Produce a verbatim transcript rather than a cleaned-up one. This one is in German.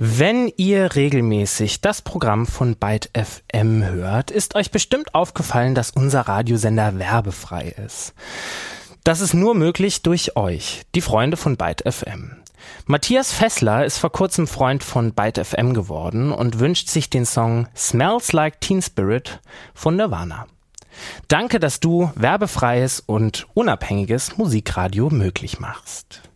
Wenn ihr regelmäßig das Programm von Byte F M hört, ist euch bestimmt aufgefallen, dass unser Radiosender werbefrei ist. Das ist nur möglich durch euch, die Freunde von Byte F M. Matthias Fessler ist vor kurzem Freund von Byte F M geworden und wünscht sich den Song Smells Like Teen Spirit von Nirvana. Danke, dass du werbefreies und unabhängiges Musikradio möglich machst.